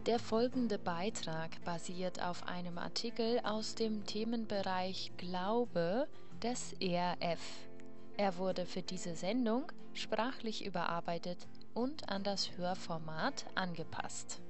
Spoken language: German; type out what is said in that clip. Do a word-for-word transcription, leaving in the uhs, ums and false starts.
Der folgende Beitrag basiert auf einem Artikel aus dem Themenbereich Glaube des E R F. Er wurde für diese Sendung sprachlich überarbeitet und an das Hörformat angepasst.